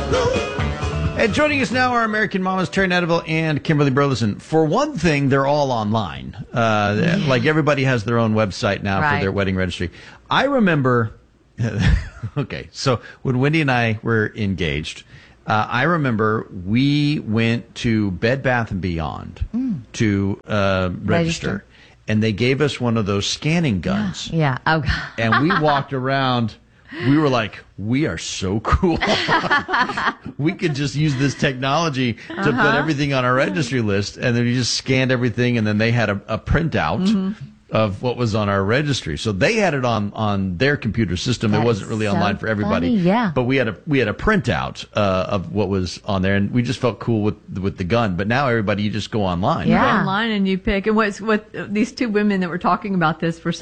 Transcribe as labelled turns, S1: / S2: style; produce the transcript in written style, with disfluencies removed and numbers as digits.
S1: And joining us now are American Mamas, Terry Neteville and Kimberly Burleson. For one thing, they're all online. Like everybody has their own website now for their wedding registry. I remember, okay, so when Wendy and I were engaged, I remember we went to Bed Bath & Beyond to register. And they gave us one of those scanning guns.
S2: Yeah. Oh, God.
S1: And we walked around. We were like, we are so cool. We could just use this technology to put everything on our registry list. And then you just scanned everything. And then they had a printout of what was on our registry. So they had it on their computer system. It wasn't really online for everybody.
S2: Funny, yeah.
S1: But we had a printout of what was on there. And we just felt cool with the gun. But now everybody, you just go online.
S2: Yeah.
S3: You go online and you pick. And what these two women that were talking about this were